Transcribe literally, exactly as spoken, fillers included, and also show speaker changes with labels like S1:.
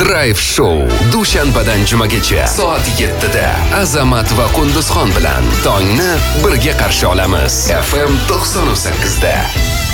S1: Drive Show dushanbadan jumagacha soat yettida Azamat va Qunduzxon bilan tongni birga qarshi olamiz. F M to'qson sakkiz da.